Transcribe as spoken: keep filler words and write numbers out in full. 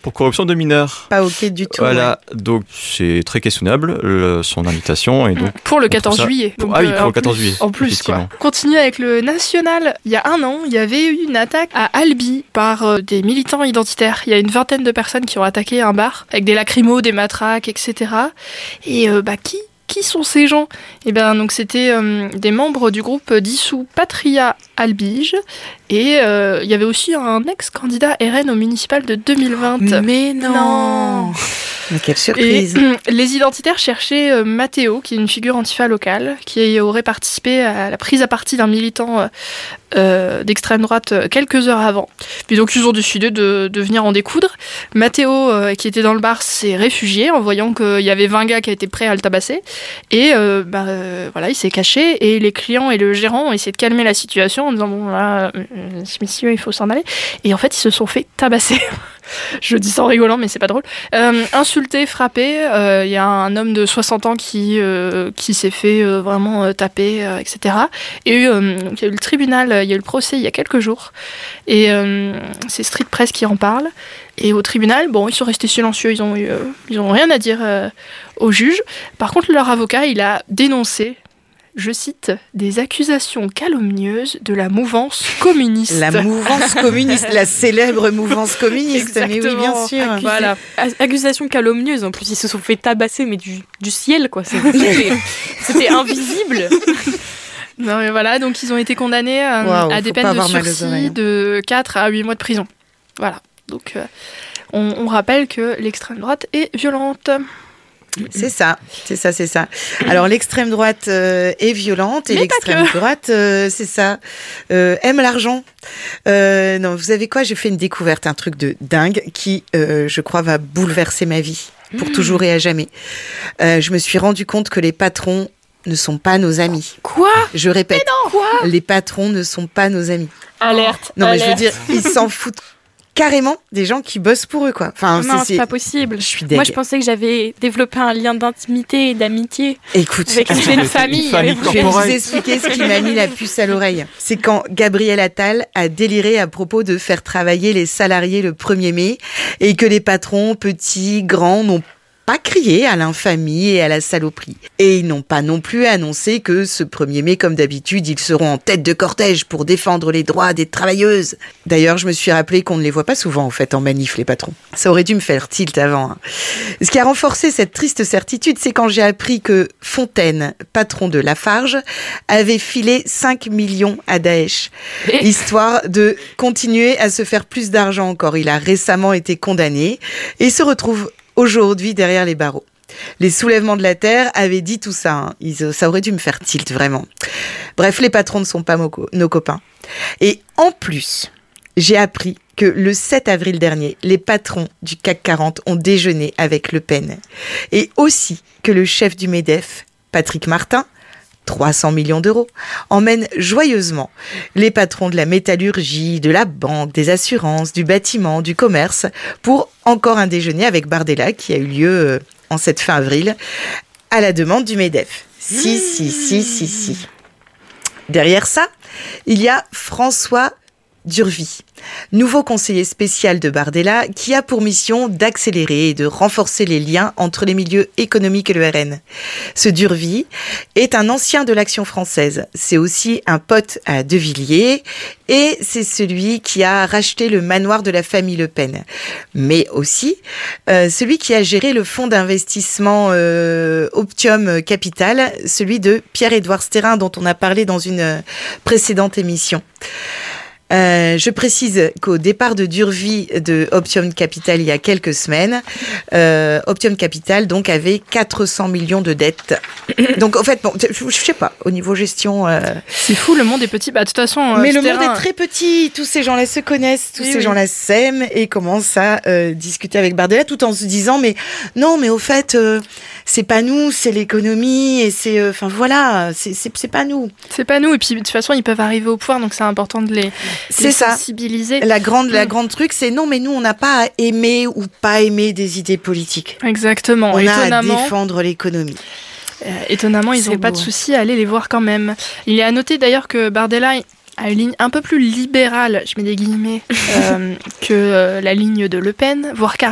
pour corruption de mineurs. Pas ok du tout. Voilà, ouais. donc c'est très questionnable le, son invitation. Et donc, pour le quatorze juillet. Pour, Donc, ah oui, euh, pour le quatorze juillet. En plus, quoi. Continue avec le national. Il y a un an, il y avait eu une attaque à Albi par euh, des militants identitaires. Il y a une vingtaine de personnes qui ont attaqué un bar avec des lacrymos, des matraques, et cetera. Et euh, bah qui Qui sont ces gens ? Eh bien, donc c'était euh, des membres du groupe dissous Patria Albige, et euh, il y avait aussi un ex-candidat R N au municipal de deux mille vingt. Mais non, non. Mais quelle surprise. Et les identitaires cherchaient euh, Matteo, qui est une figure antifa locale, qui aurait participé à la prise à partie d'un militant euh, euh, d'extrême droite euh, quelques heures avant. Puis donc ils ont décidé de, de venir en découdre. Matteo, euh, qui était dans le bar, s'est réfugié en voyant qu'il y avait vingt gars qui étaient prêts à le tabasser. Et euh, bah, euh, voilà, il s'est caché, et les clients et le gérant ont essayé de calmer la situation en disant bon là, euh, messieurs, il faut s'en aller. Et en fait, ils se sont fait tabasser. Je dis ça en rigolant, mais c'est pas drôle. Euh, insulté, frappé, il euh, y a un homme de soixante ans qui, euh, qui s'est fait euh, vraiment euh, taper, euh, et cetera. Et il y a eu le tribunal, il y a eu le procès il y a quelques jours. Et euh, c'est Street Press qui en parle. Et au tribunal, bon, ils sont restés silencieux, ils ont, eu, euh, ils ont rien à dire euh, au juge. Par contre, leur avocat, il a dénoncé, je cite, des accusations calomnieuses de la mouvance communiste. La mouvance communiste, la célèbre mouvance communiste. Exactement. Mais oui, bien sûr. Accusé, voilà. Accusations calomnieuses. En plus, ils se sont fait tabasser, mais du, du ciel, quoi. C'était, c'était invisible. Non, mais voilà, donc ils ont été condamnés euh, wow, à des peines de sursis hein. de quatre à huit mois de prison. Voilà. Donc, euh, on, on rappelle que l'extrême droite est violente. C'est ça, c'est ça, c'est ça. Alors l'extrême droite euh, est violente et Mais l'extrême droite, euh, c'est ça, euh, aime l'argent. Euh, non, vous savez quoi ? J'ai fait une découverte, un truc de dingue qui, euh, je crois, va bouleverser ma vie pour mmh. toujours et à jamais. Euh, je me suis rendu compte que les patrons ne sont pas nos amis. Quoi ? Je répète, mais non, quoi ? Les patrons ne sont pas nos amis. Alerte. Non, alerte. mais je veux dire, ils s'en foutent carrément des gens qui bossent pour eux, quoi. Enfin, non, c'est, c'est pas possible. Je suis deg. Moi, je pensais que j'avais développé un lien d'intimité et d'amitié. Écoute, avec une, une famille. Une famille je vais vous expliquer ce qui m'a mis la puce à l'oreille. C'est quand Gabriel Attal a déliré à propos de faire travailler les salariés le premier mai et que les patrons, petits, grands, n'ont pas crié à l'infamie et à la saloperie. Et ils n'ont pas non plus annoncé que ce premier mai, comme d'habitude, ils seront en tête de cortège pour défendre les droits des travailleuses. D'ailleurs, je me suis rappelé qu'on ne les voit pas souvent, en fait, en manif, les patrons. Ça aurait dû me faire tilt avant. Hein. Ce qui a renforcé cette triste certitude, c'est quand j'ai appris que Fontaine, patron de Lafarge, avait filé cinq millions à Daesh, histoire de continuer à se faire plus d'argent encore. Il a récemment été condamné et se retrouve aujourd'hui derrière les barreaux. Les soulèvements de la terre avaient dit tout ça. Hein. Ils, ça aurait dû me faire tilt, vraiment. Bref, les patrons ne sont pas mo- nos copains. Et en plus, j'ai appris que le sept avril dernier, les patrons du C A C quarante ont déjeuné avec Le Pen. Et aussi que le chef du MEDEF, Patrick Martin, trois cents millions d'euros, emmène joyeusement les patrons de la métallurgie, de la banque, des assurances, du bâtiment, du commerce, pour encore un déjeuner avec Bardella qui a eu lieu en cette fin avril, à la demande du MEDEF. Si, si, si, si, si. Derrière ça, il y a François Durvy, nouveau conseiller spécial de Bardella, qui a pour mission d'accélérer et de renforcer les liens entre les milieux économiques et le R N. Ce Durvy est un ancien de l'Action française. C'est aussi un pote à De Villiers et c'est celui qui a racheté le manoir de la famille Le Pen. Mais aussi euh, celui qui a géré le fonds d'investissement euh, Optium Capital, celui de Pierre-Édouard Stérin, dont on a parlé dans une précédente émission. Euh, je précise qu'au départ de Durvy de Optium Capital il y a quelques semaines, euh, Optium Capital donc avait quatre cents millions de dettes. Donc en fait, bon, je, je sais pas, au niveau gestion... Euh... C'est fou, le monde est petit. Bah, de toute façon... Euh, Mais le terrain... monde est très petit. Tous ces gens-là se connaissent, tous oui, ces oui. gens-là s'aiment et commencent à euh, discuter avec Bardella tout en se disant, mais non, mais au fait, euh, c'est pas nous, c'est l'économie et c'est... Enfin euh, voilà, c'est, c'est, c'est pas nous. C'est pas nous. Et puis de toute façon, ils peuvent arriver au pouvoir, donc c'est important de les... C'est ça. Sensibiliser. La grande, mmh. la grande truc, c'est non, mais nous, on n'a pas à aimer ou pas aimer des idées politiques. Exactement. On étonnamment, a à défendre l'économie. Euh, étonnamment, ils n'ont pas de souci à aller les voir quand même. Il est à noter d'ailleurs que Bardella a une ligne un peu plus libérale, je mets des guillemets, euh, que euh, la ligne de Le Pen, voire carrément